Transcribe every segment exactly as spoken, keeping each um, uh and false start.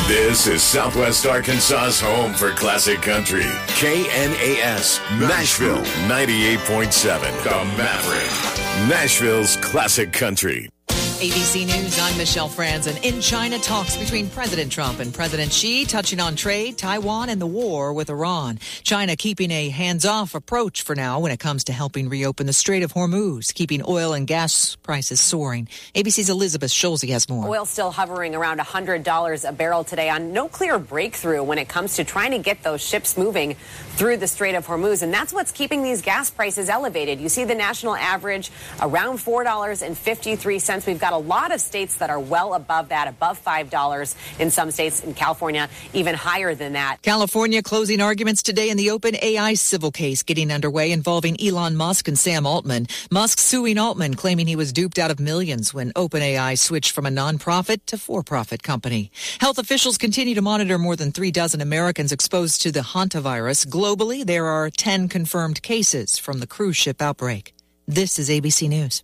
This is Southwest Arkansas's home for classic country. K N A S, Nashville, ninety-eight point seven. The Maverick, Nashville's classic country. A B C News, I'm Michelle Franzen. In China, talks between President Trump and President Xi touching on trade, Taiwan, and the war with Iran. China keeping a hands-off approach for now when it comes to helping reopen the Strait of Hormuz, keeping oil and gas prices soaring. A B C's Elizabeth Schulze has more. Oil still hovering around one hundred dollars a barrel today on no clear breakthrough when it comes to trying to get those ships moving through the Strait of Hormuz. And that's what's keeping these gas prices elevated. You see the national average around four dollars and fifty-three cents. We've got a lot of states that are well above that, above five dollars in some states. In California, even higher than that. California closing arguments today in the OpenAI civil case getting underway involving Elon Musk and Sam Altman. Musk suing Altman, claiming he was duped out of millions when OpenAI switched from a nonprofit to for-profit company. Health officials continue to monitor more than three dozen Americans exposed to the hantavirus. Globally, there are ten confirmed cases from the cruise ship outbreak. This is A B C News.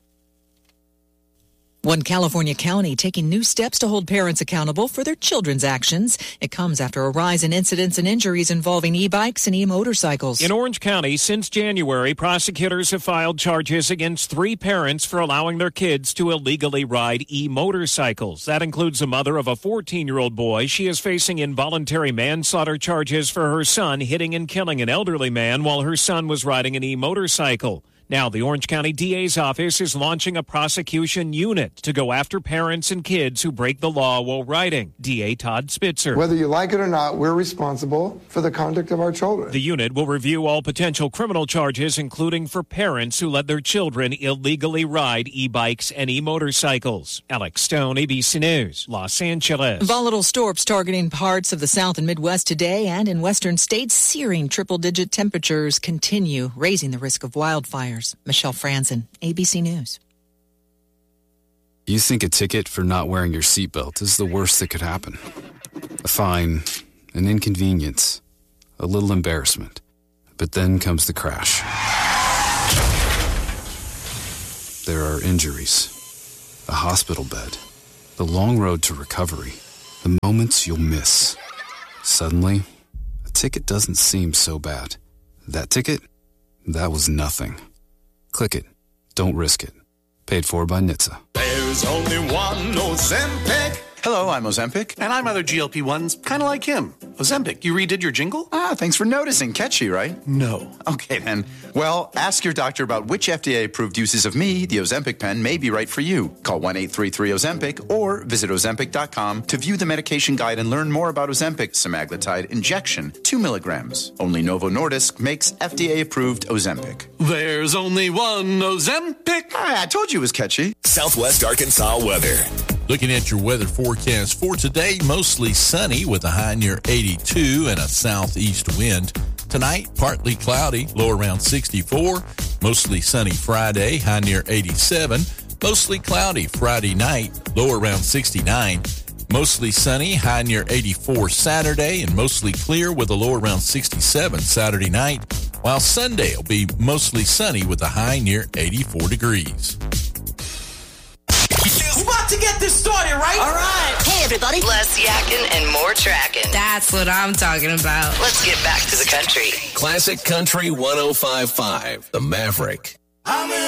One California county taking new steps to hold parents accountable for their children's actions. It comes after a rise in incidents and injuries involving e-bikes and e-motorcycles. In Orange County, since January, prosecutors have filed charges against three parents for allowing their kids to illegally ride e-motorcycles. That includes the mother of a fourteen-year-old boy. She is facing involuntary manslaughter charges for her son hitting and killing an elderly man while her son was riding an e-motorcycle. Now, the Orange County D A's office is launching a prosecution unit to go after parents and kids who break the law while riding. D A Todd Spitzer. Whether you like it or not, we're responsible for the conduct of our children. The unit will review all potential criminal charges, including for parents who let their children illegally ride e-bikes and e-motorcycles. Alex Stone, A B C News, Los Angeles. Volatile storms targeting parts of the South and Midwest today, and in western states, searing triple-digit temperatures continue, raising the risk of wildfire. Michelle Franzen, A B C News. You think a ticket for not wearing your seatbelt is the worst that could happen. A fine, an inconvenience, a little embarrassment. But then comes the crash. There are injuries, a hospital bed, the long road to recovery, the moments you'll miss. Suddenly, a ticket doesn't seem so bad. That ticket, that was nothing. Click it. Don't risk it. Paid for by N H T S A. There's only one Ozempic. Hello, I'm Ozempic. And I'm other G L P ones, kind of like him. Ozempic, you redid your jingle? Ah, thanks for noticing. Catchy, right? No. Okay, then. Well, ask your doctor about which F D A-approved uses of me, the Ozempic pen, may be right for you. Call one eight three three Ozempic or visit Ozempic dot com to view the medication guide and learn more about Ozempic semaglutide injection, two milligrams. Only Novo Nordisk makes F D A-approved Ozempic. There's only one Ozempic. Ah, I told you it was catchy. Southwest Arkansas weather. Looking at your weather forecast for today, mostly sunny with a high near eighty-two and a southeast wind. Tonight, partly cloudy, low around sixty-four. Mostly sunny Friday, high near eighty-seven. Mostly cloudy Friday night, low around sixty-nine. Mostly sunny, high near eighty-four Saturday, and mostly clear with a low around sixty-seven Saturday night. While Sunday will be mostly sunny with a high near eighty-four degrees. We're about to get this started, right? All right. Hey, everybody. Less yakking and more tracking. That's what I'm talking about. Let's get back to the country. Classic Country one oh five point five, The Maverick. I'm